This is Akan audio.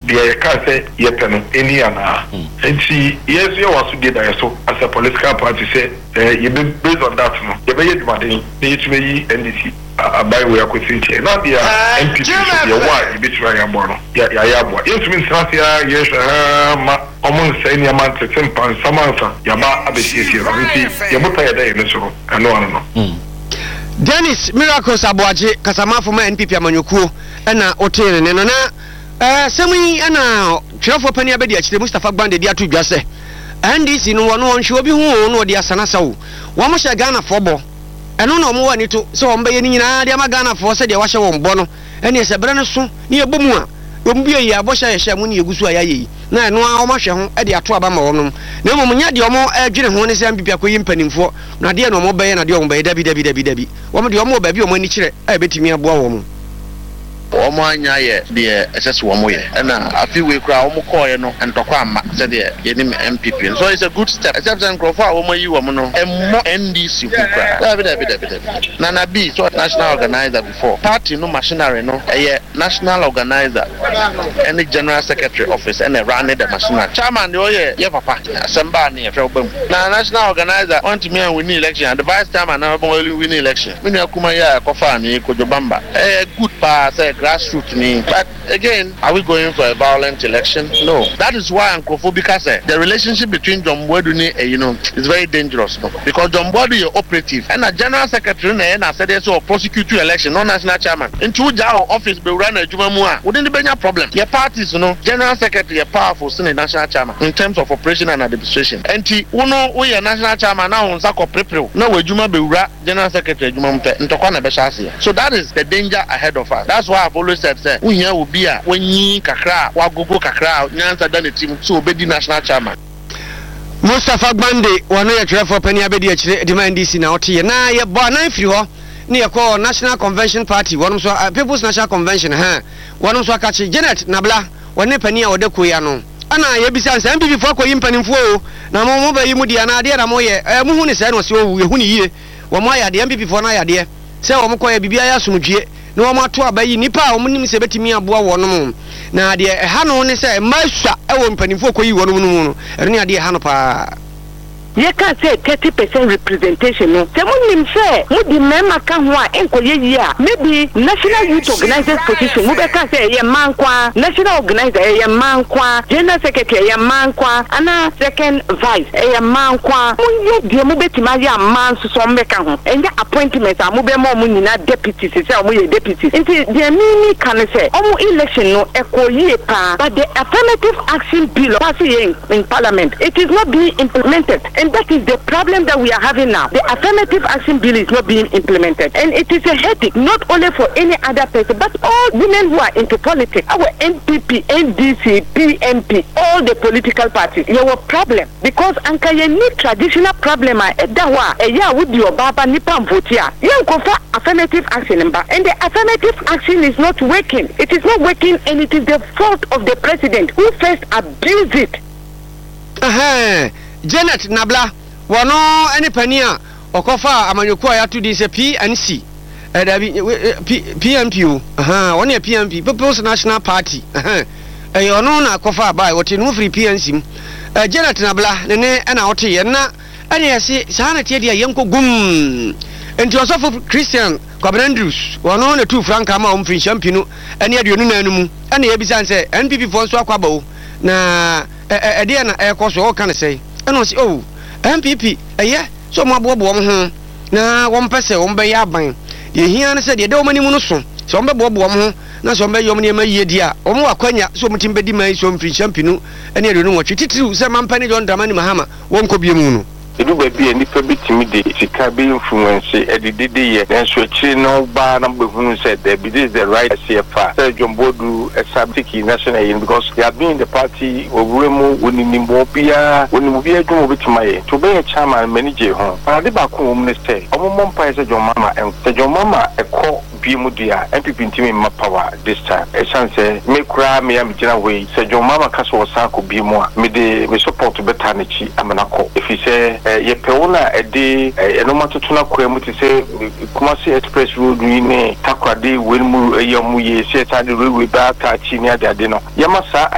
the car say yepeno any ana. And see, yes, you was to get so as a political party say you be based on that no. You be demanding HME NDC by way of quitting. Not the MPP your wife you be trying more. Yeah. It means that yes almost any amount of temper Samantha Yama Abisi Yamuta in so I know. Dennis Miracles Abuaje Kasama for my NPP Amanyuku and Otel and Semi and Trafo Penny Abedi Mustafa Bande dia to just say and this in one show be who no dia Sanasau one much Ghana fobo and no more need to so on Bayani Ghana for said the washer on Bono and yes a brand soon near Bumua be a Bosha Shamuni Gusuayi na no how much at the Atuabama no Munya the Omo Edgin one is MPP penning for Nadia no more bay and a young bay Debbie one of the Omo baby or money I bet me a bow. Omanya the SS one way, and a few weeks crowd no and Tokama said the MPP. So it's a good step. Except then Crofa Oma you and more NDC. Nana B, so national organizer before. Party no machinery no a national organizer and the general secretary office and a run the machinery. Chairman, yeah, papa, somebody a problem. Now national organizer want me and win election and the vice chairman now only win election. We know Kumaya Kofani Kojobamba. A good pass. Grassroots me. But again, are we going for a violent election? No. That is why Ankophobia said the relationship between John Boduni is very dangerous. No? Because John Boduni is operative and a general secretary and I said so prosecute election, no national chairman. In two office be run a Jumamua. Wouldn't be any problem. Your parties, general secretary, a powerful senior national chairman in terms of operation and administration. And Uno, we are national chairman now on Sako Prepro. No, we Juma be general secretary Jumampe in Tokana Beshasi. So that is the danger ahead of us. That's why I've always said, we here will be a when ye kakra, wagogo kakra, Nyanza done the team, so be the national chairman. Mustafa Bande, one year for Penny Abedi, demand this in our tea. Now, you're born near call National Convention Party, one of People's National Convention, one of Swakachi, Janet Nabla, one penny or the Kuyano. Anna, you be sent before Koyim Penifo, Namo Mudiana, dear Amoye, Muhuni said was your Huni, Wamaya, the MP for Naya, dear. Say, Omokoya Bibia Sumuji. No more to obey Nipa, Omni Sebetimi Abua one. Now, dear Hano say, Masha, I won't penny for you one moon, and near dear Hanopa. You can't say 30% representation. Someone him say, would the member come one year? Maybe National Youth Organizers position. We can say a man qua, National Organizer, a man qua, General Secretary, a man qua, and a second vice, a man qua. We get the Mubetimaya man to some mechanism, and the appointments are Mubemo Munina deputies, we deputies. Until the mini can say, election no equal year, but the affirmative action bill passing in Parliament, it is not being implemented. And that is the problem that we are having now. The affirmative action bill is not being implemented. And it is a headache, not only for any other person, but all women who are into politics. Our NPP, NDC, PMP, all the political parties. You have a problem. Because Anka you need traditional problem. Would your Baba Nipam votia. You go for affirmative action. And the affirmative action is not working. It is not working, and it is the fault of the president who first abused it. Janet Nabla, one any pania or Kofa Amanyukoya to this PNC, PMPU, one year PMP, People's National Party, a Yonona Kofa by what in free PNC, Janet Nabla, Nene and Auti, and I say Sanity Yanko Gum, and Joseph Christian Cobrandus, one on the two Frank Ama free champion, and yet you know, and the Abisan say, NPP for Swakabo, na a dear air course, all can I say. And I say, oh, MPP, yeah, so my bob woman, now 1 person, 1 bay yabbing. You hear and said, you don't many monoson, some bob woman, now some bay yomini my year, or more quenya, so much in bedi my some free champion, and you don't know what you do, some penny on Damani Mahama, won't could be a moon. It will be a little bit timid, she can be influenced at the day, and so no bar number who said there be this the right CFA, Sir John Bodu, a subtiki national, because they have been in the party of Remo, when in Mopia, when we are going to my to be a chairman manager home. I did back home, Mr. Omon Pais, your mama, and said your mama a call. Bimudia, MPP team in my power this time. A chance, me cry me am Jina way, said your mama Castle Sanko be more. Me support to Betanichi, Amanako. If you say, ye peona a day, a no matter to not to say, Kumasi Express Road, Takwa day, Wilmu, Yamuye, Seta, the railway back, Chinia, the Adeno. Yamasa.